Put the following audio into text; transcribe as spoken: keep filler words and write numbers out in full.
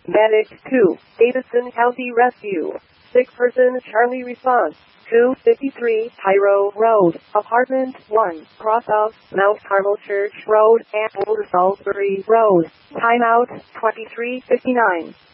Medic two, Davidson County Rescue. Sick person Charlie response. two fifty-three Pyro Road, Apartment one, cross of Mount Carmel Church Road and Old Salisbury Road. Timeout twenty-three fifty-nine.